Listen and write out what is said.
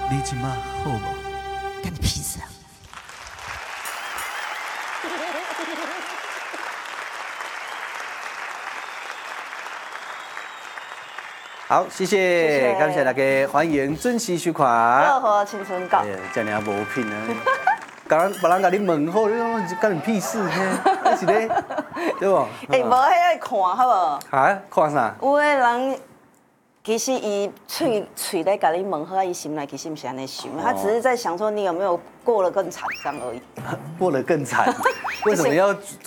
你今嘛好无？ 干你屁事啊！ 好，谢谢，感谢大家，欢迎准时收看。 乐活青春稿。 这样无品啊！刚别人甲你问好，你讲干你屁事呢？你是咧，对不？ 哎，无迄爱看好无？ 啊，看啥？ 有的人其实伊嘴咧甲你问好，伊心内其实不是安尼想，他只是在想说你有没有过得更惨这样而已。 过得更惨，为什么要